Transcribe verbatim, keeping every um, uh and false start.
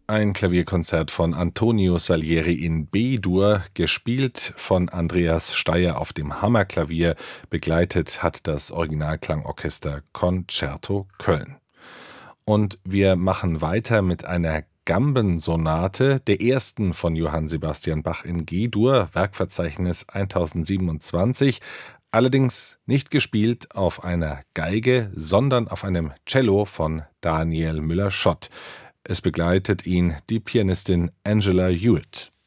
Ein Klavierkonzert von Antonio Salieri in B-Dur, gespielt von Andreas Steier auf dem Hammerklavier, begleitet hat das Originalklangorchester Concerto Köln. Und wir machen weiter mit einer Gambensonate, der ersten von Johann Sebastian Bach in G-Dur, Werkverzeichnis tausendsiebenundzwanzig, allerdings nicht gespielt auf einer Geige, sondern auf einem Cello von Daniel Müller-Schott. Es begleitet ihn die Pianistin Angela Hewitt.